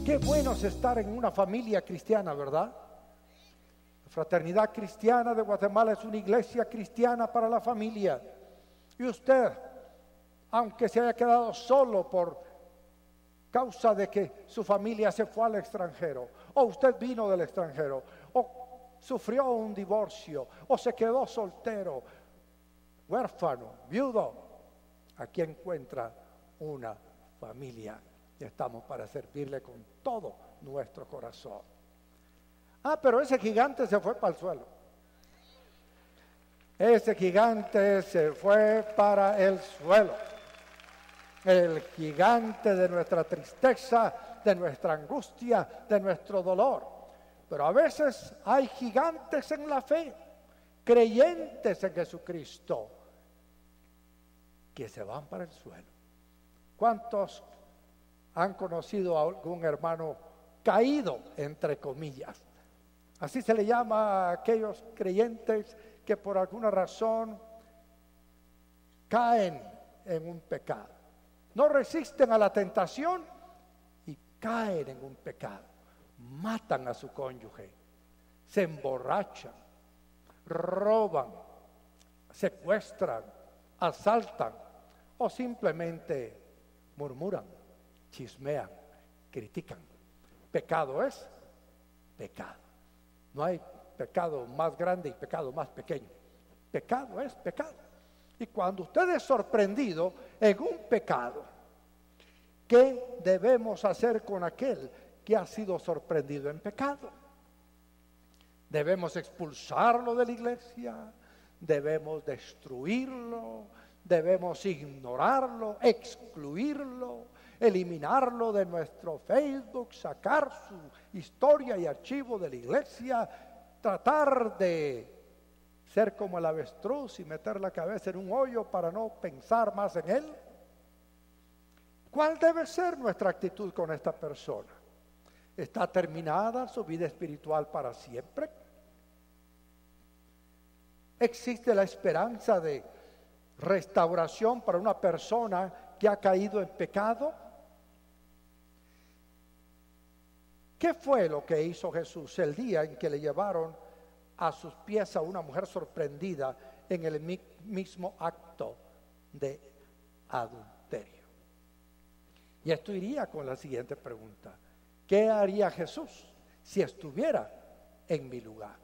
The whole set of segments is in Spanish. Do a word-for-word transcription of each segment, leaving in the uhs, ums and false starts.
Qué bueno es estar en una familia cristiana, ¿verdad? La Fraternidad Cristiana de Guatemala es una iglesia cristiana para la familia. Y usted, aunque se haya quedado solo por causa de que su familia se fue al extranjero, o usted vino del extranjero, o sufrió un divorcio, o se quedó soltero, huérfano, viudo, aquí encuentra una familia y estamos para servirle con todo nuestro corazón. Ah, pero ese gigante se fue para el suelo. Ese gigante se fue para el suelo. El gigante de nuestra tristeza, de nuestra angustia, de nuestro dolor. Pero a veces hay gigantes en la fe, creyentes en Jesucristo, que se van para el suelo. ¿Cuántos han conocido a algún hermano caído, entre comillas? Así se le llama a aquellos creyentes que por alguna razón caen en un pecado. No resisten a la tentación y caen en un pecado. Matan a su cónyuge, se emborrachan, roban, secuestran, asaltan o simplemente murmuran, chismean, critican. Pecado es pecado. No hay pecado más grande y pecado más pequeño. Pecado es pecado. Y cuando usted es sorprendido en un pecado, ¿qué debemos hacer con aquel que ha sido sorprendido en pecado? Debemos expulsarlo de la iglesia, debemos destruirlo, debemos ignorarlo, excluirlo, eliminarlo de nuestro Facebook, sacar su historia y archivo de la iglesia, tratar de ser como el avestruz y meter la cabeza en un hoyo para no pensar más en él. ¿Cuál debe ser nuestra actitud con esta persona? ¿Está terminada su vida espiritual para siempre? ¿Existe la esperanza de restauración para una persona que ha caído en pecado? ¿Qué fue lo que hizo Jesús el día en que le llevaron a sus pies a una mujer sorprendida en el mismo acto de adulterio? Y esto iría con la siguiente pregunta: ¿qué haría Jesús si estuviera en mi lugar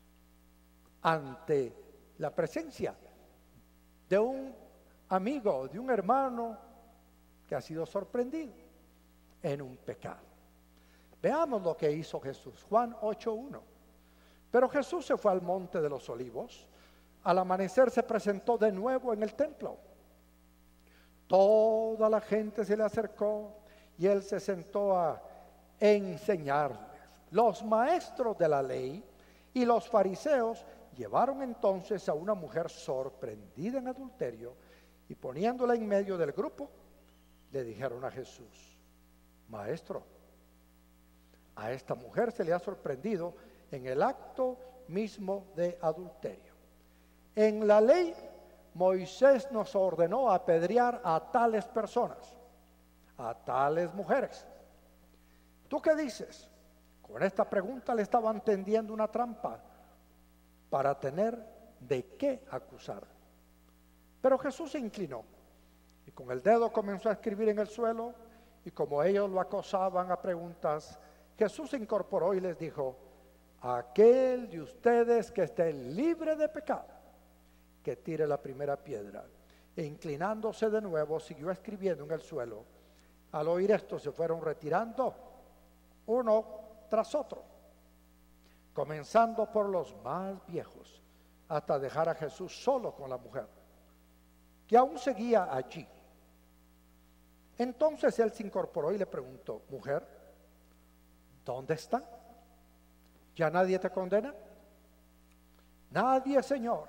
ante la presencia de un amigo, de un hermano que ha sido sorprendido en un pecado? Veamos lo que hizo Jesús. Juan ocho uno. Pero Jesús se fue al monte de los olivos. Al amanecer se presentó de nuevo en el templo. Toda la gente se le acercó y él se sentó a enseñarles. Los maestros de la ley y los fariseos llevaron entonces a una mujer sorprendida en adulterio y poniéndola en medio del grupo, le dijeron a Jesús: Maestro, a esta mujer se le ha sorprendido en el acto mismo de adulterio. En la ley, Moisés nos ordenó apedrear a tales personas, a tales mujeres. ¿Tú qué dices? Con esta pregunta le estaban tendiendo una trampa para tener de qué acusar. Pero Jesús se inclinó y con el dedo comenzó a escribir en el suelo, y como ellos lo acosaban a preguntas, Jesús se incorporó y les dijo: aquel de ustedes que esté libre de pecado, que tire la primera piedra. E inclinándose de nuevo, siguió escribiendo en el suelo. Al oír esto, se fueron retirando uno tras otro, comenzando por los más viejos, hasta dejar a Jesús solo con la mujer, que aún seguía allí. Entonces él se incorporó y le preguntó: mujer, ¿dónde están? ¿Ya nadie te condena? Nadie, Señor.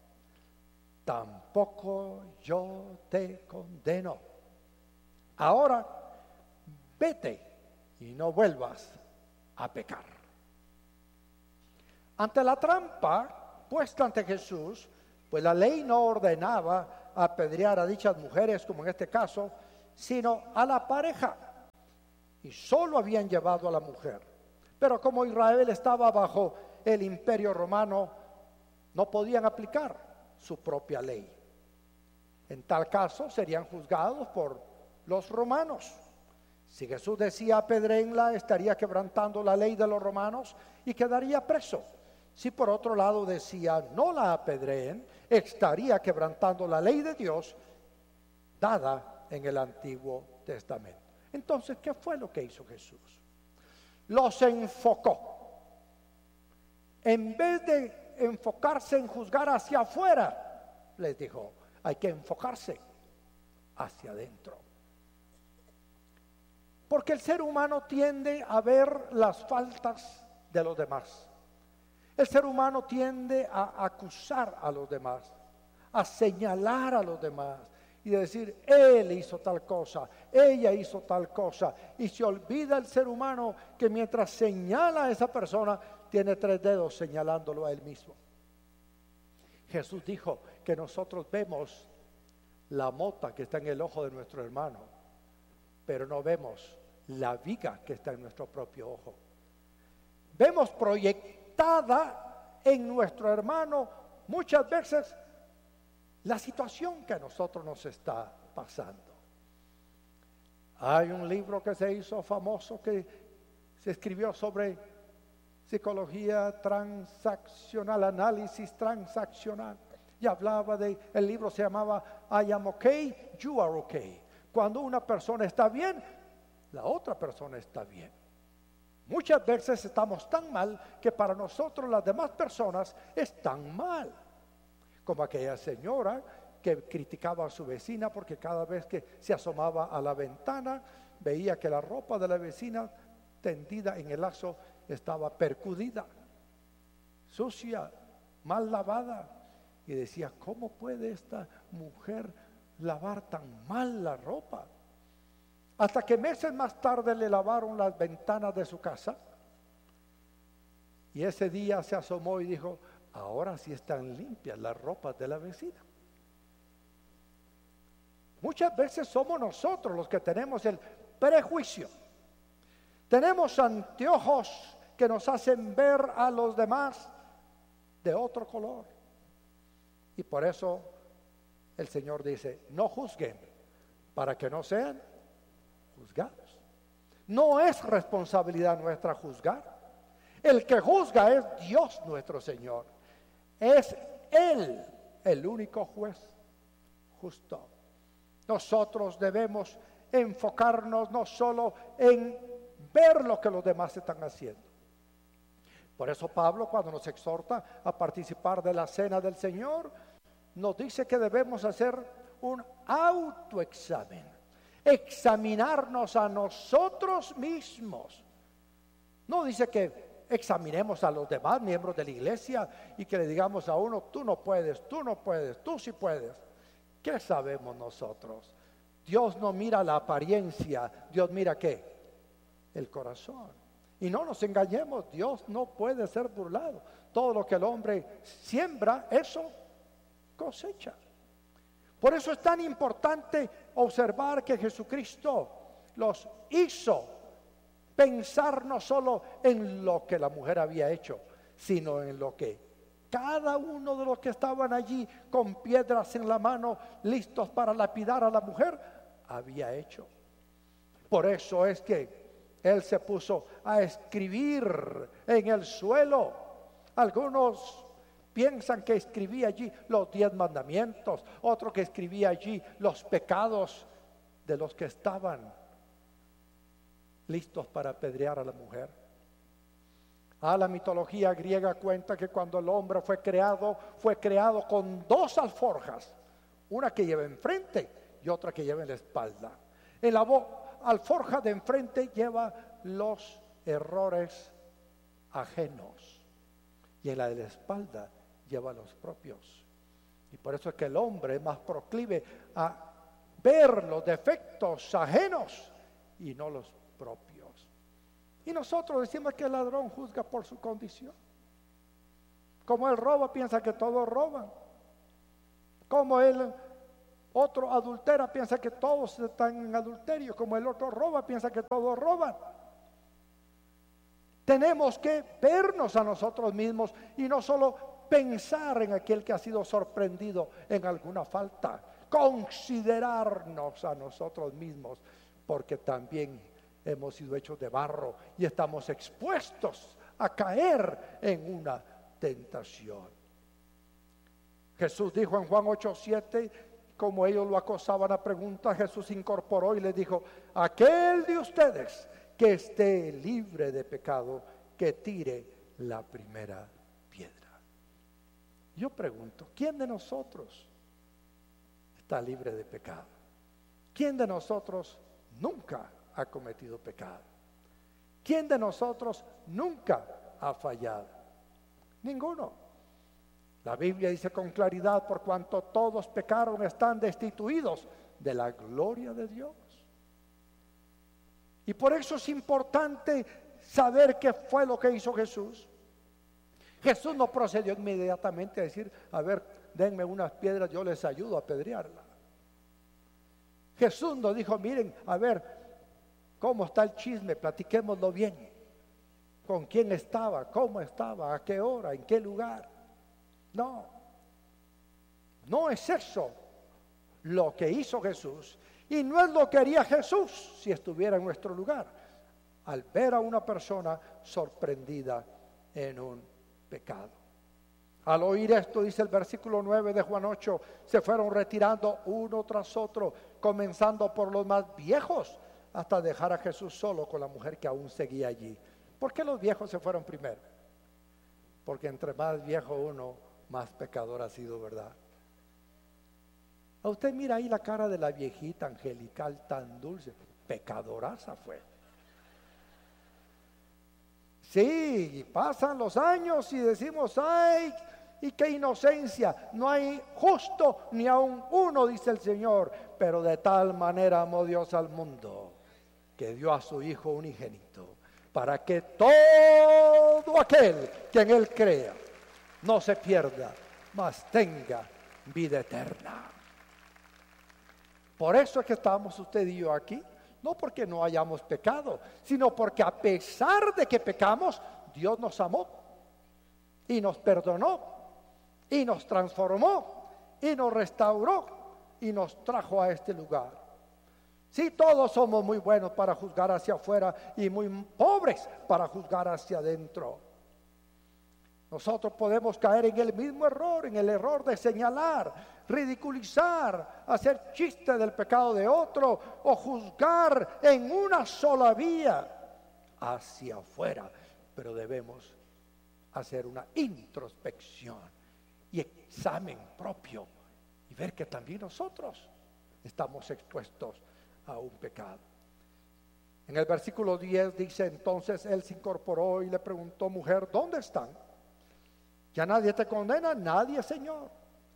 Tampoco yo te condeno. Ahora vete y no vuelvas a pecar. Ante la trampa puesta ante Jesús, pues la ley no ordenaba apedrear a dichas mujeres, como en este caso, sino a la pareja. y solo habían llevado a la mujer. Pero como Israel estaba bajo el imperio romano, no podían aplicar su propia ley. En tal caso serían juzgados por los romanos. Si Jesús decía apedréenla, estaría quebrantando la ley de los romanos y quedaría preso. Si por otro lado decía no la apedreen, estaría quebrantando la ley de Dios dada en el Antiguo Testamento. Entonces, ¿qué fue lo que hizo Jesús? Los enfocó. En vez de enfocarse en juzgar hacia afuera, les dijo, hay que enfocarse hacia adentro. Porque el ser humano tiende a ver las faltas de los demás. El ser humano tiende a acusar a los demás, a señalar a los demás y decir, él hizo tal cosa, ella hizo tal cosa. Y se olvida el ser humano que mientras señala a esa persona, tiene tres dedos señalándolo a él mismo. Jesús dijo que nosotros vemos la mota que está en el ojo de nuestro hermano, pero no vemos la viga que está en nuestro propio ojo. Vemos proyectada en nuestro hermano muchas veces la situación que a nosotros nos está pasando. Hay un libro que se hizo famoso que se escribió sobre psicología transaccional, análisis transaccional, y hablaba de, el libro se llamaba I am okay, you are okay. Cuando una persona está bien, la otra persona está bien. Muchas veces estamos tan mal que para nosotros las demás personas están mal. Como aquella señora que criticaba a su vecina porque cada vez que se asomaba a la ventana veía que la ropa de la vecina tendida en el lazo estaba percudida, sucia, mal lavada, y decía, ¿cómo puede esta mujer lavar tan mal la ropa? Hasta que meses más tarde le lavaron las ventanas de su casa y ese día se asomó y dijo, ahora sí están limpias las ropas de la vecina. Muchas veces somos nosotros los que tenemos el prejuicio. Tenemos anteojos que nos hacen ver a los demás de otro color. Y por eso el Señor dice, no juzguen para que no sean juzgados. No es responsabilidad nuestra juzgar. El que juzga es Dios nuestro Señor. Es Él el único juez justo. Nosotros debemos enfocarnos no solo en ver lo que los demás están haciendo. Por eso Pablo, cuando nos exhorta a participar de la cena del Señor, nos dice que debemos hacer un autoexamen, examinarnos a nosotros mismos. No dice que examinemos a los demás miembros de la iglesia y que le digamos a uno, tú no puedes, tú no puedes, tú sí puedes. ¿Qué sabemos nosotros? Dios no mira la apariencia, Dios mira ¿qué? El corazón. Y no nos engañemos, Dios no puede ser burlado. Todo lo que el hombre siembra, eso cosecha. Por eso es tan importante observar que Jesucristo los hizo pensar no solo en lo que la mujer había hecho, sino en lo que cada uno de los que estaban allí con piedras en la mano, listos para lapidar a la mujer, había hecho. Por eso es que Él se puso a escribir en el suelo. Algunos piensan que escribía allí los diez mandamientos, otro que escribía allí los pecados de los que estaban listos para apedrear a la mujer. Ah, la mitología griega cuenta que cuando el hombre fue creado, fue creado con dos alforjas, una que lleva enfrente y otra que lleva en la espalda. En la alforja de enfrente lleva los errores ajenos y en la de la espalda lleva los propios. Y por eso es que el hombre es más proclive a ver los defectos ajenos y no los propios. Y nosotros decimos que el ladrón juzga por su condición. Como él roba, piensa que todos roban. Como él otro adultera, piensa que todos están en adulterio. Como el otro roba, piensa que todos roban. Tenemos que vernos a nosotros mismos y no solo pensar en aquel que ha sido sorprendido en alguna falta. Considerarnos a nosotros mismos, porque también hemos sido hechos de barro y estamos expuestos a caer en una tentación. Jesús dijo en Juan ocho siete, como ellos lo acosaban a preguntas, Jesús incorporó y les dijo: aquel de ustedes que esté libre de pecado, que tire la primera piedra. Yo pregunto, ¿quién de nosotros está libre de pecado? ¿Quién de nosotros nunca ha cometido pecado? ¿Quién de nosotros nunca ha fallado? Ninguno. La Biblia dice con claridad: por cuanto todos pecaron, están destituidos de la gloria de Dios. Y por eso es importante saber qué fue lo que hizo Jesús. Jesús no procedió inmediatamente a decir: a ver, denme unas piedras, yo les ayudo a apedrearla. Jesús nos dijo: miren, a ver, ¿cómo está el chisme? Platiquémoslo bien. ¿Con quién estaba? ¿Cómo estaba? ¿A qué hora? ¿En qué lugar? No, no es eso lo que hizo Jesús, y no es lo que haría Jesús si estuviera en nuestro lugar, al ver a una persona sorprendida en un pecado. Al oír esto, dice el versículo nueve de Juan ocho, se fueron retirando uno tras otro, comenzando por los más viejos, hasta dejar a Jesús solo con la mujer que aún seguía allí. ¿Por qué los viejos se fueron primero? Porque entre más viejo uno, más pecador ha sido, ¿verdad? A usted mira ahí la cara de la viejita angelical, tan dulce, pecadoraza fue. Sí, pasan los años y decimos: ay, y qué inocencia, no hay justo ni aun uno, dice el Señor, pero de tal manera amó Dios al mundo, que dio a su Hijo unigénito, para que todo aquel que en Él crea no se pierda, mas tenga vida eterna. Por eso es que estamos usted y yo aquí, no porque no hayamos pecado, sino porque a pesar de que pecamos, Dios nos amó y nos perdonó y nos transformó y nos restauró y nos trajo a este lugar. Sí, todos somos muy buenos para juzgar hacia afuera y muy pobres para juzgar hacia adentro. Nosotros podemos caer en el mismo error, en el error de señalar, ridiculizar, hacer chiste del pecado de otro o juzgar en una sola vía hacia afuera. Pero debemos hacer una introspección y examen propio y ver que también nosotros estamos expuestos a un pecado. En el versículo diez dice: entonces él se incorporó y le preguntó: mujer, ¿dónde están? ¿Ya nadie te condena? Nadie, Señor.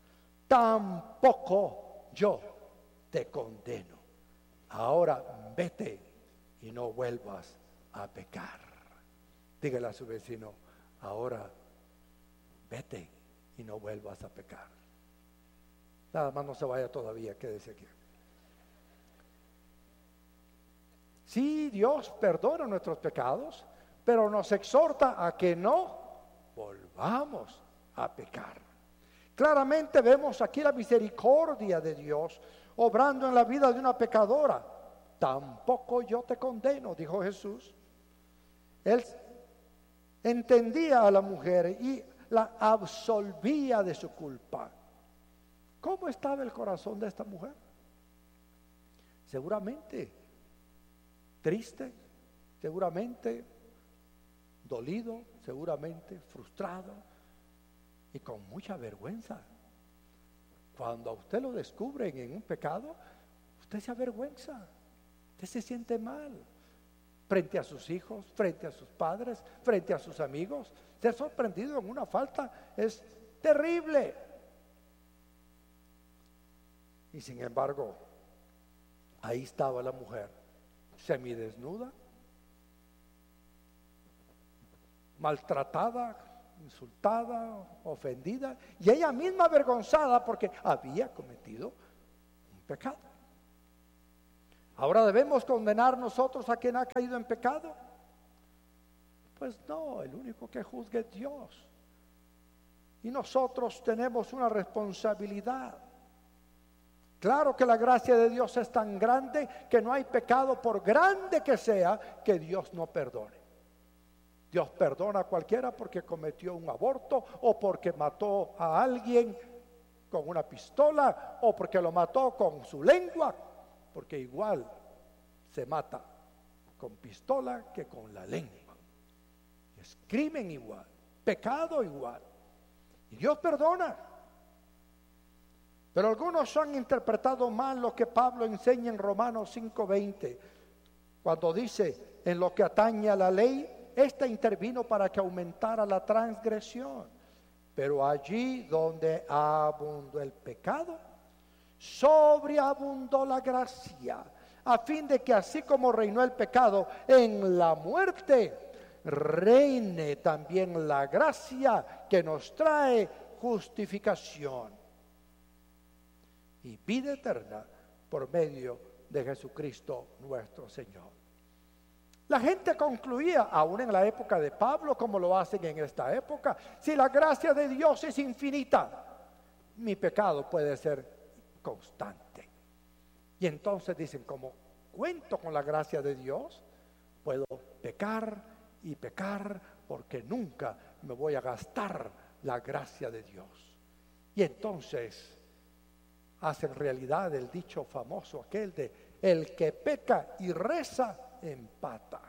Tampoco yo te condeno. Ahora vete y no vuelvas a pecar. Dígale a su vecino: ahora vete y no vuelvas a pecar. Nada más no se vaya todavía, quédese aquí. Sí, Dios perdona nuestros pecados, pero nos exhorta a que no volvamos a pecar. Claramente vemos aquí la misericordia de Dios obrando en la vida de una pecadora. Tampoco yo te condeno, dijo Jesús. Él entendía a la mujer y la absolvía de su culpa. ¿Cómo estaba el corazón de esta mujer? Seguramente triste, seguramente dolido, seguramente frustrado y con mucha vergüenza. Cuando a usted lo descubren en un pecado, usted se avergüenza, usted se siente mal frente a sus hijos, frente a sus padres, frente a sus amigos. Ser sorprendido en una falta es terrible. Y sin embargo, ahí estaba la mujer, semidesnuda, maltratada, insultada, ofendida, y ella misma avergonzada porque había cometido un pecado. ¿Ahora debemos condenar nosotros a quien ha caído en pecado? Pues no, el único que juzga es Dios. Y nosotros tenemos una responsabilidad. Claro que la gracia de Dios es tan grande que no hay pecado, por grande que sea, que Dios no perdone. Dios perdona a cualquiera porque cometió un aborto, o porque mató a alguien con una pistola, o porque lo mató con su lengua, porque igual se mata con pistola que con la lengua. Es crimen igual, pecado igual. Y Dios perdona. Pero algunos han interpretado mal lo que Pablo enseña en Romanos cinco veinte, cuando dice: en lo que atañe a la ley, esta intervino para que aumentara la transgresión. Pero allí donde abundó el pecado, sobreabundó la gracia, a fin de que así como reinó el pecado en la muerte, reine también la gracia que nos trae justificación y vida eterna por medio de Jesucristo nuestro Señor. La gente concluía, aún en la época de Pablo, como lo hacen en esta época: si la gracia de Dios es infinita, mi pecado puede ser constante. Y entonces dicen, como cuento con la gracia de Dios, puedo pecar y pecar, porque nunca me voy a gastar la gracia de Dios. Y entonces hacen realidad el dicho famoso aquel de: el que peca y reza, empata.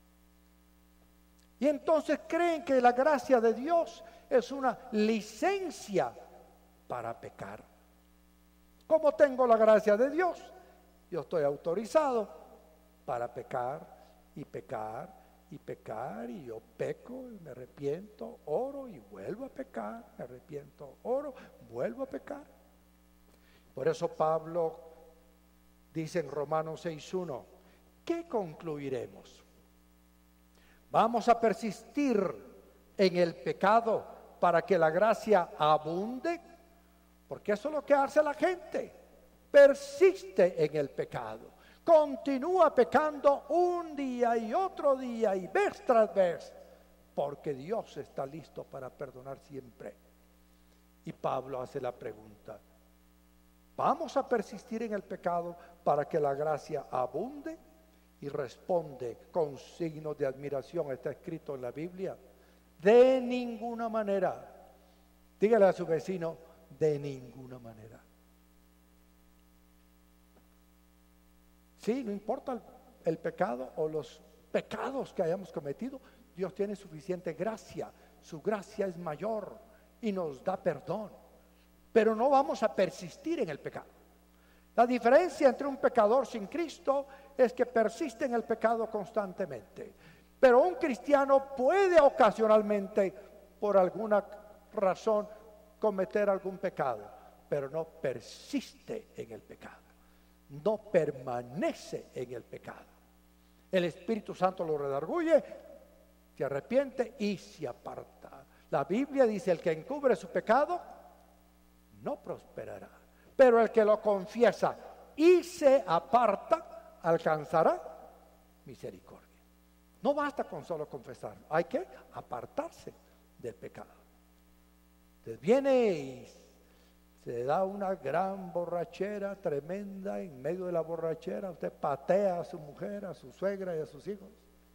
Y entonces creen que la gracia de Dios es una licencia para pecar. ¿Cómo tengo la gracia de Dios? Yo estoy autorizado para pecar y pecar y pecar, y yo peco y me arrepiento, oro y vuelvo a pecar, me arrepiento, oro, vuelvo a pecar. Por eso Pablo dice en Romanos seis uno: ¿qué concluiremos? ¿Vamos a persistir en el pecado para que la gracia abunde? Porque eso es lo que hace la gente. Persiste en el pecado, continúa pecando un día y otro día y vez tras vez, porque Dios está listo para perdonar siempre. Y Pablo hace la pregunta: ¿vamos a persistir en el pecado para que la gracia abunde? Y responde con signos de admiración, está escrito en la Biblia: de ninguna manera. Dígale a su vecino: de ninguna manera. Sí, no importa el, el pecado o los pecados que hayamos cometido, Dios tiene suficiente gracia. Su gracia es mayor y nos da perdón. Pero no vamos a persistir en el pecado. La diferencia entre un pecador sin Cristo es que persiste en el pecado constantemente. Pero un cristiano puede ocasionalmente, por alguna razón, cometer algún pecado, pero no persiste en el pecado, no permanece en el pecado. El Espíritu Santo lo redarguye, se arrepiente y se aparta. La Biblia dice: el que encubre su pecado no prosperará, pero el que lo confiesa y se aparta alcanzará misericordia. No basta con solo confesar, hay que apartarse del pecado. Usted viene y se da una gran borrachera tremenda. En medio de la borrachera usted patea a su mujer, a su suegra y a sus hijos.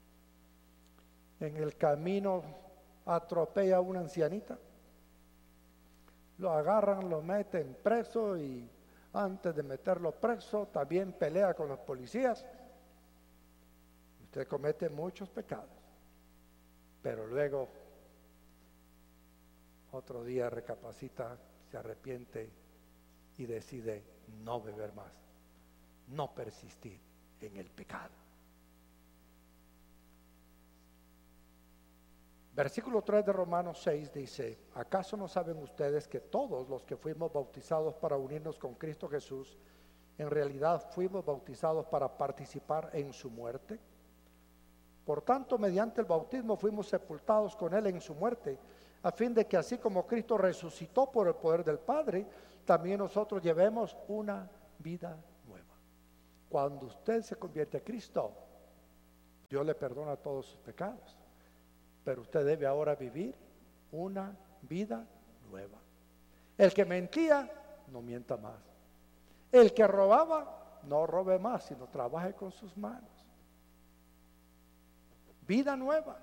En el camino atropella a una ancianita, lo agarran, lo meten preso, y antes de meterlo preso también pelea con los policías. Usted comete muchos pecados, pero luego otro día recapacita, se arrepiente y decide no beber más, no persistir en el pecado. Versículo tres de Romanos seis dice: ¿acaso no saben ustedes que todos los que fuimos bautizados para unirnos con Cristo Jesús, en realidad fuimos bautizados para participar en su muerte? Por tanto, mediante el bautismo fuimos sepultados con Él en su muerte, a fin de que así como Cristo resucitó por el poder del Padre, también nosotros llevemos una vida nueva. Cuando usted se convierte a Cristo, Dios le perdona todos sus pecados, pero usted debe ahora vivir una vida nueva. El que mentía, no mienta más. El que robaba, no robe más, sino trabaje con sus manos. Vida nueva.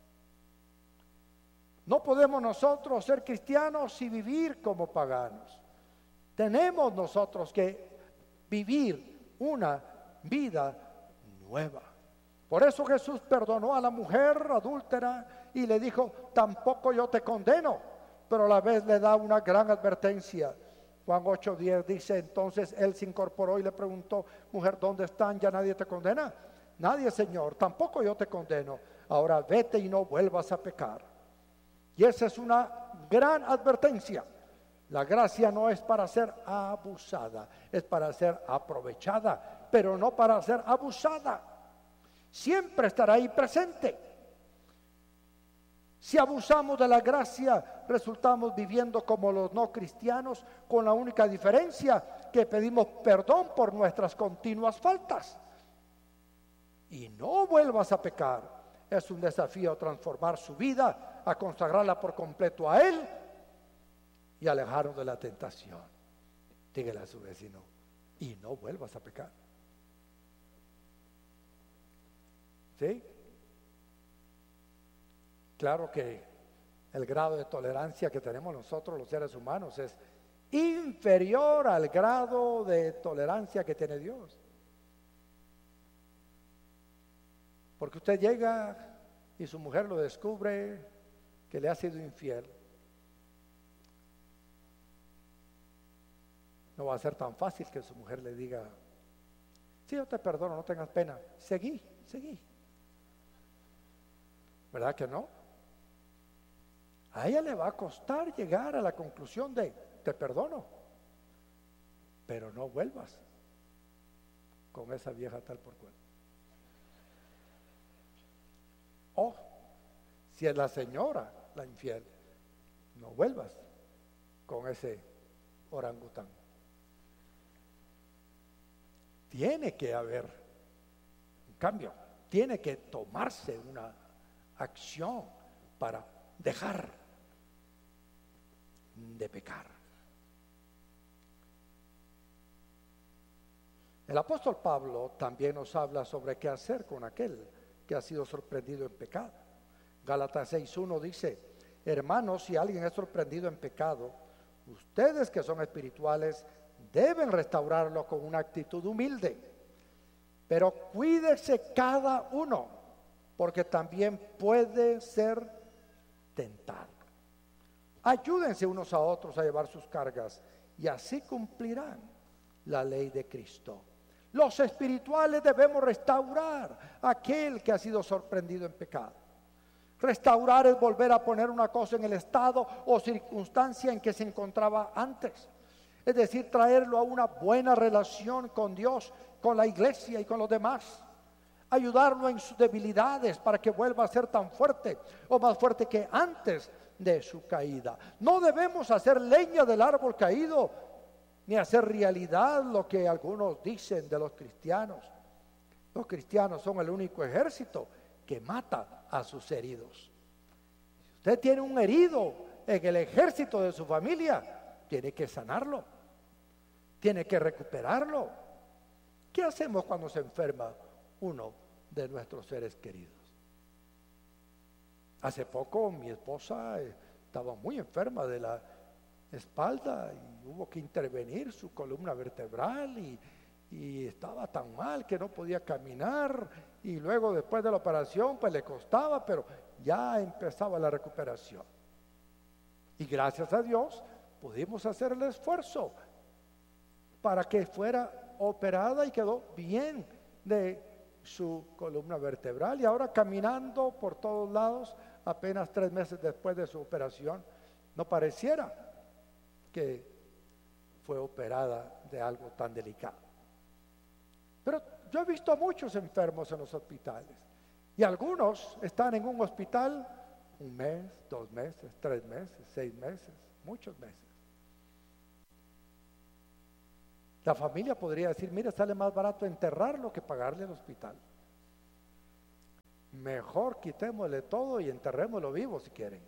No podemos nosotros ser cristianos y vivir como paganos. Tenemos nosotros que vivir una vida nueva. Por eso Jesús perdonó a la mujer adúltera y le dijo, tampoco yo te condeno, pero a la vez le da una gran advertencia. Juan ocho diez dice, entonces él se incorporó y le preguntó, mujer, ¿dónde están? ¿Ya nadie te condena? Nadie, Señor, tampoco yo te condeno. Ahora vete y no vuelvas a pecar. Y esa es una gran advertencia. La gracia no es para ser abusada, es para ser aprovechada, pero no para ser abusada. Siempre estará ahí presente. Si abusamos de la gracia, resultamos viviendo como los no cristianos, con la única diferencia que pedimos perdón por nuestras continuas faltas. Y no vuelvas a pecar. Es un desafío a transformar su vida, a consagrarla por completo a Él y alejarnos de la tentación. Dígale a su vecino, y no vuelvas a pecar. ¿Sí? Claro que el grado de tolerancia que tenemos nosotros los seres humanos es inferior al grado de tolerancia que tiene Dios. Porque usted llega y su mujer lo descubre que le ha sido infiel. No va a ser tan fácil que su mujer le diga, sí, yo te perdono, no tengas pena. Seguí, seguí. ¿Verdad que no? A ella le va a costar llegar a la conclusión de, te perdono, pero no vuelvas con esa vieja tal por cual. O si es la señora la infiel, no vuelvas con ese orangután. Tiene que haber un cambio, tiene que tomarse una acción para dejar de pecar. El apóstol Pablo también nos habla sobre qué hacer con aquel que ha sido sorprendido en pecado. Gálatas seis uno dice, hermanos, si alguien es sorprendido en pecado, ustedes que son espirituales deben restaurarlo con una actitud humilde, pero cuídese cada uno, porque también puede ser tentado. Ayúdense unos a otros a llevar sus cargas y así cumplirán la ley de Cristo. Los espirituales debemos restaurar a aquel que ha sido sorprendido en pecado. Restaurar es volver a poner una cosa en el estado o circunstancia en que se encontraba antes. Es decir, traerlo a una buena relación con Dios, con la iglesia y con los demás. Ayudarlo en sus debilidades para que vuelva a ser tan fuerte o más fuerte que antes de su caída. No debemos hacer leña del árbol caído, ni hacer realidad lo que algunos dicen de los cristianos. Los cristianos son el único ejército que mata a sus heridos. Si usted tiene un herido en el ejército de su familia, tiene que sanarlo, tiene que recuperarlo. ¿Qué hacemos cuando se enferma uno de nuestros seres queridos? Hace poco mi esposa estaba muy enferma de la espalda y hubo que intervenir su columna vertebral y, y estaba tan mal que no podía caminar, y luego después de la operación pues le costaba, pero ya empezaba la recuperación y gracias a Dios pudimos hacer el esfuerzo para que fuera operada y quedó bien de su columna vertebral y ahora caminando por todos lados apenas tres meses después de su operación. No pareciera que fue operada de algo tan delicado. Pero yo he visto a muchos enfermos en los hospitales y algunos están en un hospital un mes, dos meses, tres meses, seis meses, muchos meses. La familia podría decir, mire, sale más barato enterrarlo que pagarle al hospital. Mejor quitémosle todo y enterrémoslo vivo si quieren.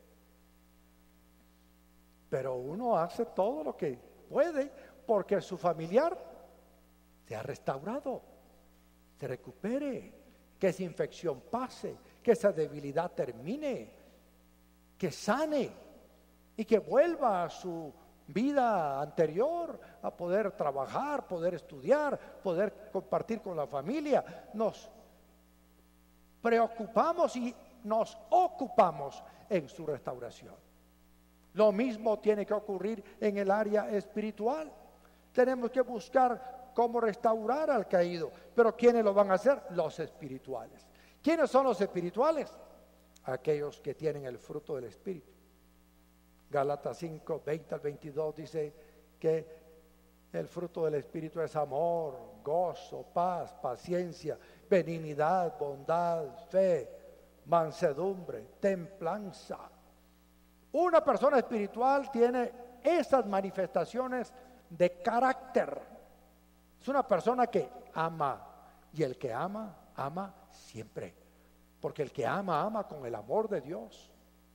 Pero uno hace todo lo que puede porque su familiar se ha restaurado, se recupere, que esa infección pase, que esa debilidad termine, que sane y que vuelva a su vida anterior, a poder trabajar, poder estudiar, poder compartir con la familia. Nos preocupamos y nos ocupamos en su restauración. Lo mismo tiene que ocurrir en el área espiritual. Tenemos que buscar cómo restaurar al caído. Pero ¿quiénes lo van a hacer? Los espirituales. ¿Quiénes son los espirituales? Aquellos que tienen el fruto del Espíritu. Gálatas cinco, veinte al veintidós dice que el fruto del Espíritu es amor, gozo, paz, paciencia, benignidad, bondad, fe, mansedumbre, templanza. Una persona espiritual tiene esas manifestaciones de carácter. Es una persona que ama, y el que ama, ama siempre. Porque el que ama, ama con el amor de Dios.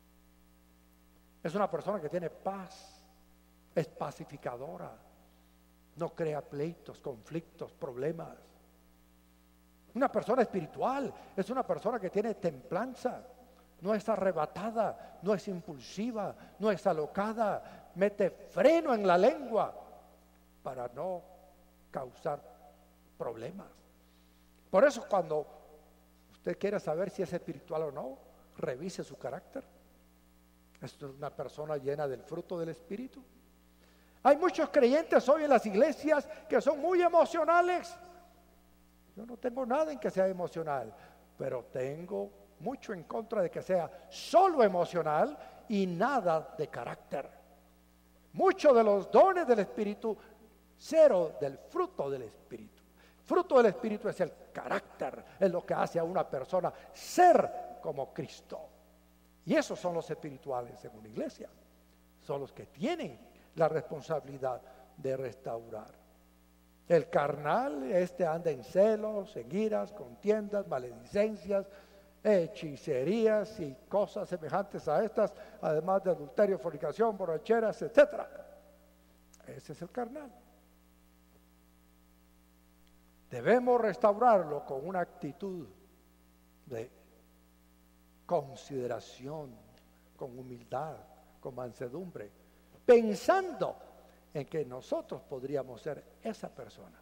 Es una persona que tiene paz, es pacificadora, no crea pleitos, conflictos, problemas. Una persona espiritual es una persona que tiene templanza, no es arrebatada, no es impulsiva, no es alocada, mete freno en la lengua para no causar problemas. Por eso cuando usted quiere saber si es espiritual o no, revise su carácter. Esto es una persona llena del fruto del Espíritu. Hay muchos creyentes hoy en las iglesias que son muy emocionales. Yo no tengo nada en que sea emocional, pero tengo mucho en contra de que sea solo emocional y nada de carácter. Muchos de los dones del Espíritu, cero del fruto del Espíritu. Fruto del Espíritu es el carácter, es lo que hace a una persona ser como Cristo. Y esos son los espirituales en una iglesia. Son los que tienen la responsabilidad de restaurar. El carnal, este anda en celos, en iras, contiendas, maledicencias, hechicerías y cosas semejantes a estas, además de adulterio, fornicación, borracheras, etcétera. Ese es el carnal. Debemos restaurarlo con una actitud de consideración, con humildad, con mansedumbre, pensando en que nosotros podríamos ser esa persona.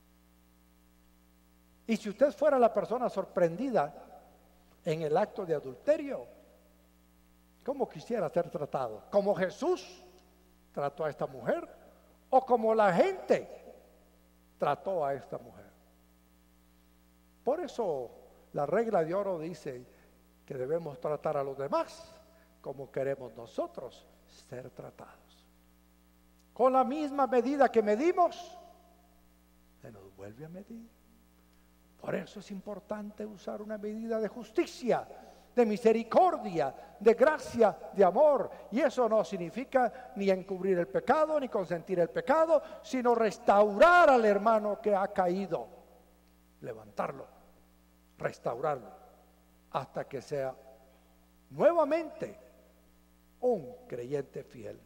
Y si usted fuera la persona sorprendida en el acto de adulterio, ¿cómo quisiera ser tratado? ¿Como Jesús trató a esta mujer? ¿O como la gente trató a esta mujer? Por eso la regla de oro dice que debemos tratar a los demás como queremos nosotros ser tratados. Con la misma medida que medimos, se nos vuelve a medir. Por eso es importante usar una medida de justicia, de misericordia, de gracia, de amor. Y eso no significa ni encubrir el pecado, ni consentir el pecado, sino restaurar al hermano que ha caído, levantarlo, restaurarlo, hasta que sea nuevamente un creyente fiel.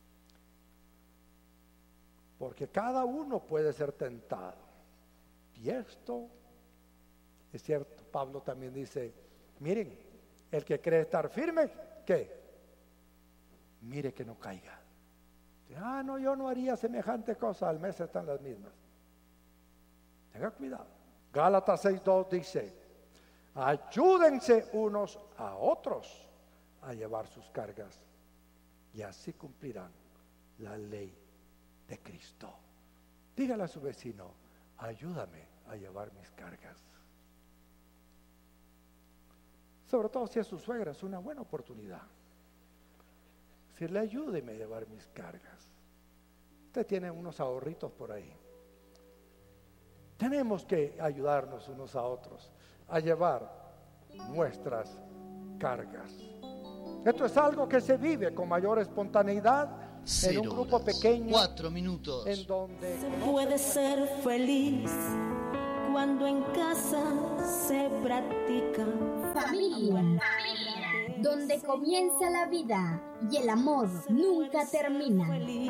Porque cada uno puede ser tentado. Y esto es cierto. Pablo también dice, miren, el que cree estar firme, ¿qué? Mire que no caiga. Ah, no, yo no haría semejante cosa, al mes están las mismas. Tenga cuidado. Gálatas seis dos dice, ayúdense unos a otros a llevar sus cargas y así cumplirán la ley de Cristo. Dígale a su vecino, ayúdame a llevar mis cargas. Sobre todo si es su suegra, es una buena oportunidad. Decirle, ayúdeme a llevar mis cargas. Usted tiene unos ahorritos por ahí. Tenemos que ayudarnos unos a otros a llevar nuestras cargas. Esto es algo que se vive con mayor espontaneidad en un grupo pequeño, cuatro minutos. en donde Se puede ser feliz cuando en casa se practica familia, donde comienza la vida y el amor nunca termina.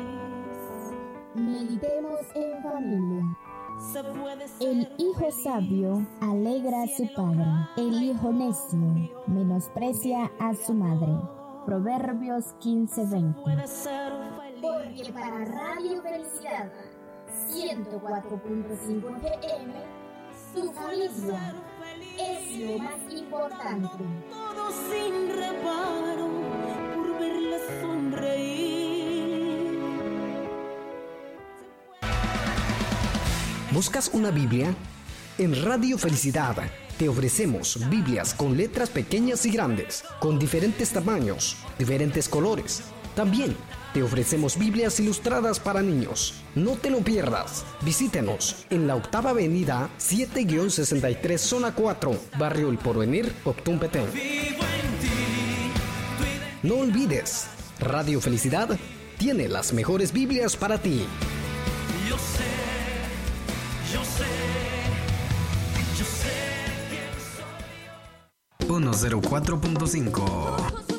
Meditemos en familia. El hijo sabio alegra a su padre, el hijo necio menosprecia a su madre. Proverbios quince veinte. Porque para Radio Felicidad ciento cuatro punto cinco F M, tu familia es lo más importante. Todo sin reparo por verla sonreír. ¿Buscas una Biblia? En Radio Felicidad te ofrecemos Biblias con letras pequeñas y grandes, con diferentes tamaños, diferentes colores. También te ofrecemos Biblias ilustradas para niños. No te lo pierdas. Visítenos en la octava avenida siete sesenta y tres, zona cuatro, Barrio El Porvenir, Octún Petén. No olvides, Radio Felicidad tiene las mejores Biblias para ti. Yo sé, yo sé, yo sé quién soy. ciento cuatro punto cinco